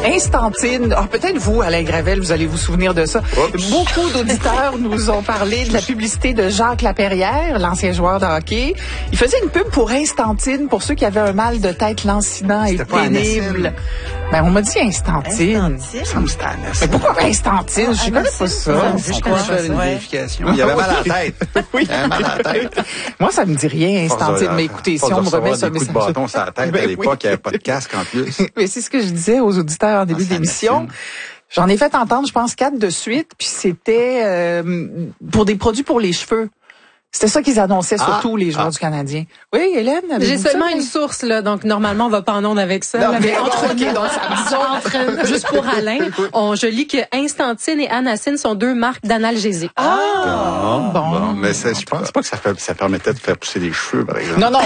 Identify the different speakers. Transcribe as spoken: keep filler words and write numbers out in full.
Speaker 1: Instantine. Ah, peut-être vous, Alain Gravel, vous allez vous souvenir de ça.
Speaker 2: Oups.
Speaker 1: Beaucoup d'auditeurs nous ont parlé de la publicité de Jacques Laperrière, l'ancien joueur de hockey. Il faisait une pub pour Instantine, pour ceux qui avaient un mal de tête lancinant et
Speaker 2: C'était pas
Speaker 1: pénible. Ben, on m'a dit Instantine.
Speaker 2: Ça me stane.
Speaker 1: Mais pourquoi Instantine? Je connais pas ça.
Speaker 2: Je peux faire une vérification. Il y avait mal à la tête.
Speaker 1: Oui.
Speaker 2: Il y avait mal à la tête.
Speaker 1: Moi, ça me dit rien, Instantine. Mais écoutez, si on me remet ce
Speaker 2: des coups de
Speaker 1: message.
Speaker 2: bâton sur la tête,
Speaker 1: Ben
Speaker 2: à
Speaker 1: oui.
Speaker 2: l'époque, il n'y avait pas de casque en plus.
Speaker 1: Mais c'est ce que je disais aux auditeurs en début
Speaker 2: Ah, ça
Speaker 1: d'émission.
Speaker 2: m'assine.
Speaker 1: J'en ai fait entendre, je pense, quatre de suite, puis c'était euh, pour des produits pour les cheveux. C'était ça qu'ils annonçaient, surtout
Speaker 2: Ah,
Speaker 1: les joueurs
Speaker 2: ah.
Speaker 1: du Canadien. Oui, Hélène?
Speaker 3: J'ai
Speaker 1: avez-vous
Speaker 3: seulement
Speaker 1: ça?
Speaker 3: une source, là, donc normalement, on va pas en onde avec ça.
Speaker 1: Non,
Speaker 3: là,
Speaker 1: mais
Speaker 3: mais entre,
Speaker 1: ok, donc ça
Speaker 3: entre- juste pour Alain, on, je lis que Instantine et Anacine sont deux marques d'analgésiques.
Speaker 1: Ah!
Speaker 2: Bon,
Speaker 1: bon.
Speaker 2: bon, mais c'est- je pense pas que ça, fait, ça permettait de faire pousser les cheveux, par exemple.
Speaker 1: Non, non,